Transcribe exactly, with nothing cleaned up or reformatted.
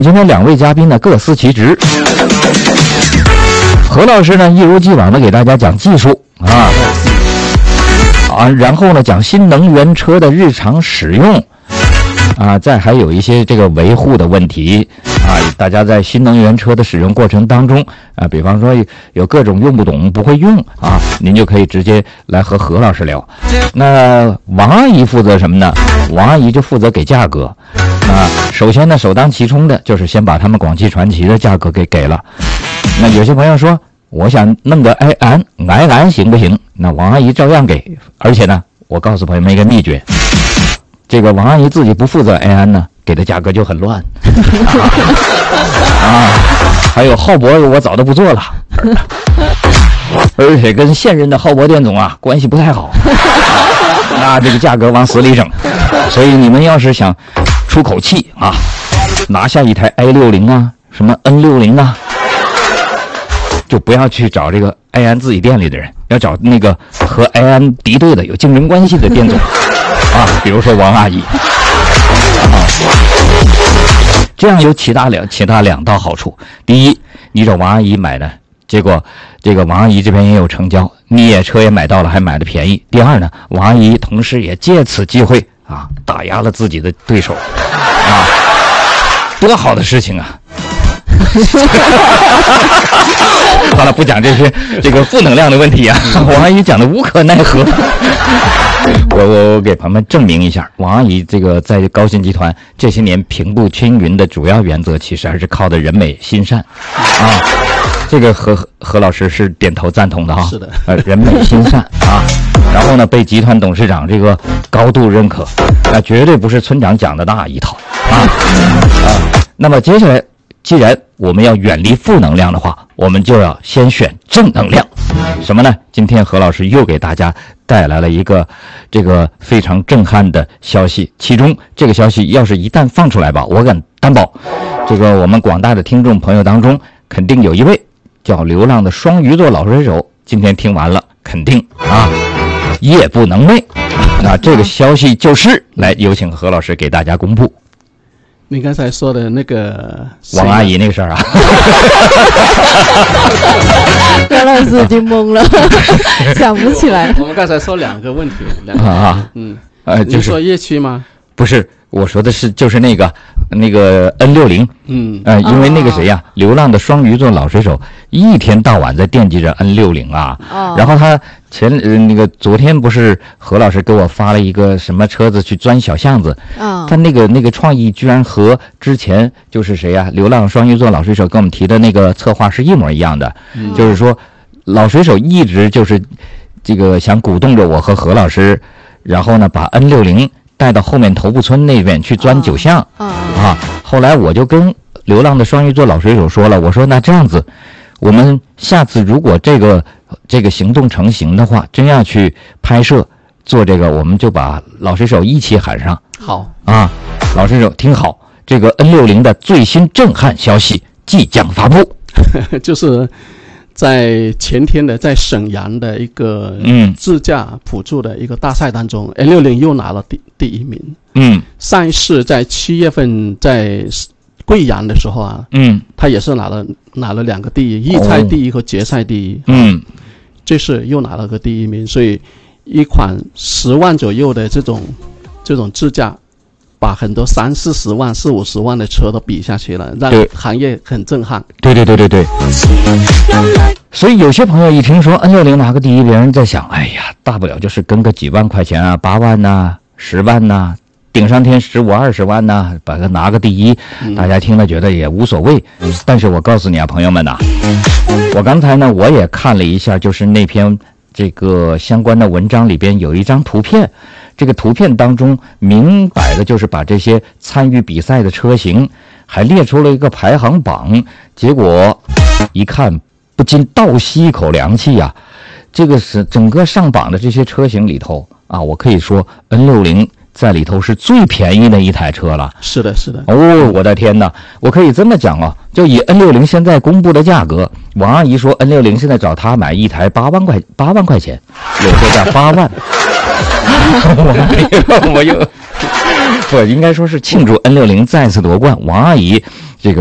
今天两位嘉宾呢各司其职，何老师呢一如既往的给大家讲技术啊啊，然后呢讲新能源车的日常使用啊，再还有一些这个维护的问题啊，大家在新能源车的使用过程当中啊，比方说有各种用不懂不会用啊，您就可以直接来和何老师聊。那王阿姨负责什么呢？王阿姨就负责给价格啊。首先呢，首当其冲的就是先把他们广汽传祺的价格给给了。那有些朋友说，我想弄个埃安埃安行不行？那王阿姨照样给，而且呢，我告诉朋友们一个秘诀。这个王阿姨自己不负责埃安呢，给的价格就很乱啊。还有浩博我早都不做了，而且跟现任的浩博店总啊关系不太好，那这个价格往死里整。所以你们要是想出口气啊，拿下一台 A 六十 啊，什么 N 六十 啊，就不要去找这个埃安自己店里的人，要找那个和埃安敌对的有竞争关系的店总啊，比如说王阿姨，啊，这样有其他两其他两道好处。第一，你找王阿姨买的，结果这个王阿姨这边也有成交，你也车也买到了，还买的便宜。第二呢，王阿姨同时也借此机会啊，打压了自己的对手，啊，多好的事情啊！好了，不讲这些这个负能量的问题啊，王阿姨讲的无可奈何。我我我给朋友们证明一下，王阿姨这个在高新集团这些年平步青云的主要原则，其实还是靠的人美心善啊。这个何何老师是点头赞同的哈。 是的， 呃，人美心善啊。然后呢，被集团董事长这个高度认可，那绝对不是村长讲的那一套啊啊。那么接下来，既然我们要远离负能量的话，我们就要先选正能量。什么呢？今天何老师又给大家带来了一个这个非常震撼的消息，其中这个消息要是一旦放出来吧，我敢担保，这个我们广大的听众朋友当中，肯定有一位叫流浪的双鱼座老水手，今天听完了，肯定啊夜不能寐。那这个消息就是，来有请何老师给大家公布。 你刚才说的那个王阿姨那个事儿啊， 何老师已经懵了，想不起来。 我们刚才说两个问题，两个啊， 嗯， 呃，就是你说夜区吗？ 不是，我说的是就是那个那个 N 六十， 嗯， 呃，因为那个谁呀、啊，流浪的双鱼座老水手一天到晚在惦记着 N 六十 啊， 哦、 然后他前呃那个昨天不是何老师给我发了一个什么车子去钻小巷子， 哦、 他那个那个创意居然和之前就是谁呀、啊，流浪双鱼座老水手跟我们提的那个策划是一模一样的，嗯、就是说老水手一直就是这个想鼓动着我和何老师，然后呢把 N 六十带到后面头部村那边去钻九巷、 哦、 啊！后来我就跟流浪的双鱼座老水手说了，我说那这样子，我们下次如果这个这个行动成型的话，真要去拍摄做这个，我们就把老水手一起喊上。 好啊，老水手听好，这个 N 六十 的最新震撼消息即将发布， 就是在前天的在沈阳的一个嗯自驾辅助的一个大赛当中、嗯、N 六十 又拿了第第一名。 嗯， 上一次在七月份在贵阳的时候啊， 嗯， 他也是拿了拿了两个第一，预赛第一和决赛第一。 嗯， 这次又拿了个第一名，所以一款十万左右的这种这种自驾，把很多三四十万、四五十万的车都比下去了，让行业很震撼。 对对对对对。所以有些朋友一听说 N 六十 拿个第一，别人在想，哎呀，大不了就是跟个几万块钱啊，八万呐、啊、十万呐、啊，顶上天十五二十万呐、啊，把它拿个第一，大家听了觉得也无所谓。嗯、但是我告诉你啊，朋友们呐、啊，我刚才呢我也看了一下，就是那篇这个相关的文章里边有一张图片。这个图片当中明摆的就是把这些参与比赛的车型还列出了一个排行榜，结果一看不禁倒吸一口凉气呀、啊！这个是整个上榜的这些车型里头啊，我可以说 N 六十 在里头是最便宜的一台车了。 是的，是的。 哦，我的天哪！我可以这么讲啊，就以 N 六十 现在公布的价格，王阿姨说 N 六十 现在找他买一台八万块八万块钱，有说价八万。我我又，我应该说是庆祝 N 六十 再次夺冠。王阿姨